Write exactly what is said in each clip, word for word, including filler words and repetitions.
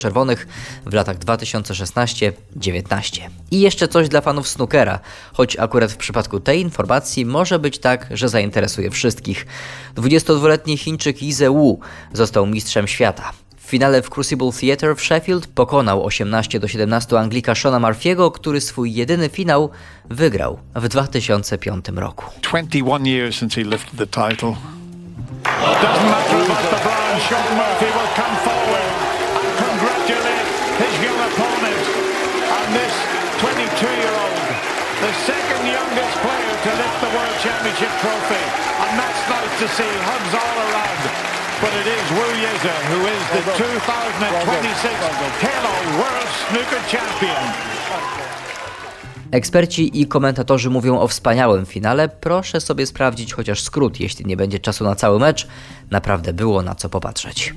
czerwonych w latach dwa tysiące szesnaście dziewiętnaście. I jeszcze coś dla fanów snookera, choć akurat w przypadku tej informacji może być tak, że zainteresuje wszystkich. dwudziestodwuletni Chińczyk Yi Ze-woo został mistrzem świata. W finale w Crucible Theatre w Sheffield pokonał osiemnaście do siedemnastu Anglika Shona Murphy'ego, który swój jedyny finał wygrał w dwa tysiące piątym roku. twenty-one years since he lifted the title. Doesn't matter about the brand, Sean Murphy will come forward and congratulate his young opponent. And this twenty-two-year-old, the second youngest player to lift the World Championship trophy. And that's nice to see, hugs all around. But it is Wu Yeza who is the two thousand twenty-six Halo World Snooker Champion. Eksperci i komentatorzy mówią o wspaniałym finale. Proszę sobie sprawdzić chociaż skrót, jeśli nie będzie czasu na cały mecz. Naprawdę było na co popatrzeć.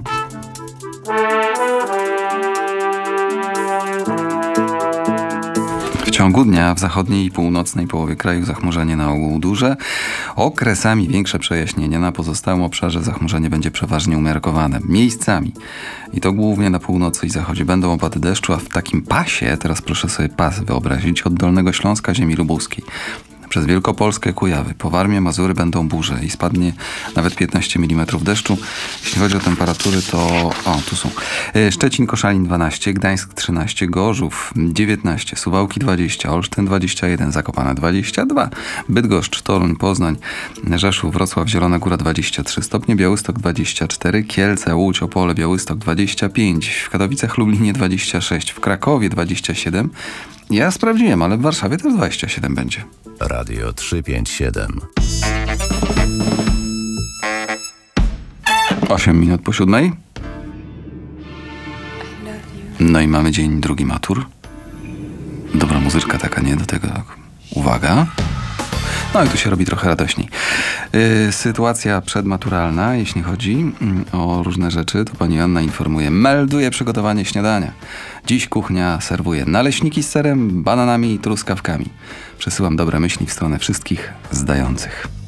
W ciągu dnia w zachodniej i północnej połowie kraju zachmurzenie na ogół duże, okresami większe przejaśnienie. Na pozostałym obszarze zachmurzenie będzie przeważnie umiarkowane. Miejscami, i to głównie na północy i zachodzie, będą opady deszczu, a w takim pasie, teraz proszę sobie pas wyobrazić, od Dolnego Śląska, ziemi lubuskiej, przez Wielkopolskę, Kujawy, po Warmię, Mazury będą burze i spadnie nawet piętnaście milimetrów deszczu. Jeśli chodzi o temperatury, to... O, tu są. Szczecin, Koszalin dwanaście, Gdańsk trzynaście, Gorzów dziewiętnaście, Suwałki dwadzieścia, Olsztyn dwadzieścia jeden, Zakopane dwadzieścia dwa, Bydgoszcz, Toruń, Poznań, Rzeszów, Wrocław, Zielona Góra dwadzieścia trzy stopnie, Białystok dwadzieścia cztery, Kielce, Łódź, Opole, Białystok dwadzieścia pięć, w Katowicach, Lublinie dwadzieścia sześć, w Krakowie dwadzieścia siedem. Ja sprawdziłem, ale w Warszawie też dwadzieścia siedem będzie. Radio trzysta pięćdziesiąt siedem. osiem minut po siódmej. No i mamy dzień drugi matur. Dobra muzyczka taka, nie? Do tego uwaga. No i tu się robi trochę radośniej. Yy, sytuacja przedmaturalna, jeśli chodzi yy, o różne rzeczy, to pani Anna informuje. Melduje przygotowanie śniadania. Dziś kuchnia serwuje naleśniki z serem, bananami i truskawkami. Przesyłam dobre myśli w stronę wszystkich zdających.